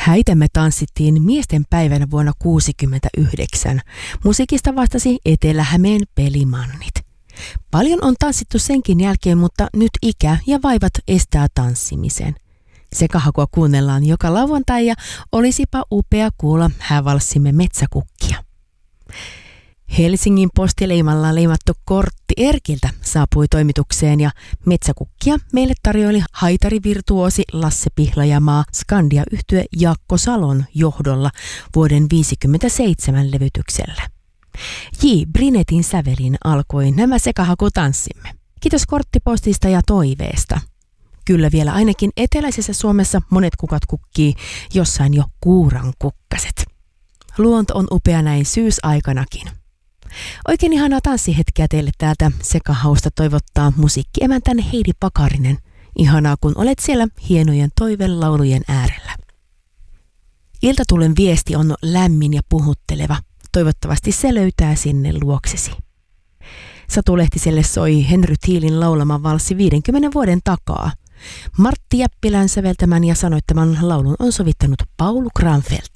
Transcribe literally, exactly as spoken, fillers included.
Häitä me tanssittiin miesten päivänä vuonna kuusikymmentäyhdeksän. Musiikista vastasi Etelä-Hämeen pelimannit. Paljon on tanssittu senkin jälkeen, mutta nyt ikä ja vaivat estää tanssimisen. Sekahakua kuunnellaan joka lauantai ja olisipa upea kuulla häävalssimme Metsäkukkia. Helsingin postileimalla leimattu kortti Erkiltä saapui toimitukseen ja Metsäkukkia meille tarjoili haitarivirtuosi Lasse Pihlajamaa Skandia-yhtye Jaakko Salon johdolla vuoden viisikymmentäseitsemän levytyksellä. J. Brinetin sävelin alkoi nämä sekahakutanssimme. Kiitos korttipostista ja toiveesta. Kyllä vielä ainakin eteläisessä Suomessa monet kukat kukkii, jossain jo kuuran kukkaset. Luonto on upea näin syysaikanakin. Oikein ihanaa tanssihetkeä teille täältä Sekahausta toivottaa musiikkiemäntäne Heidi Pakarinen. Ihanaa kun olet siellä hienojen toivelaulujen äärellä. Iltatulen viesti on lämmin ja puhutteleva. Toivottavasti se löytää sinne luoksesi. Satu Lehtiselle soi Henry Thielin laulama valssi viidenkymmenen vuoden takaa. Martti Jäppilän säveltämän ja sanoittaman laulun on sovittanut Paul Granfeldt.